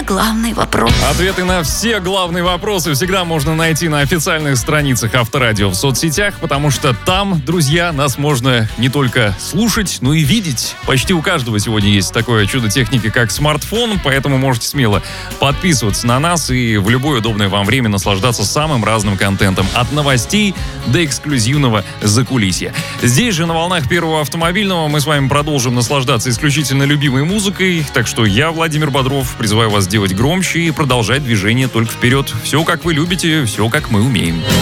на главный вопрос. Ответы на все главные вопросы всегда можно найти на официальных страницах Авторадио в соцсетях, потому что там, друзья, нас можно не только слушать, но и видеть. Почти у каждого сегодня есть такое чудо техники, как смартфон, поэтому можете смело подписываться на нас и в любое удобное вам время наслаждаться самым разным контентом. От новостей до эксклюзивного закулисья. Здесь же на волнах Первого автомобильного мы с вами продолжим наслаждаться исключительно любимой музыкой. Так что я, Владимир Бодров, призываю вас делать громче и продолжать движение только вперед. Все, как вы любите, все, как мы умеем.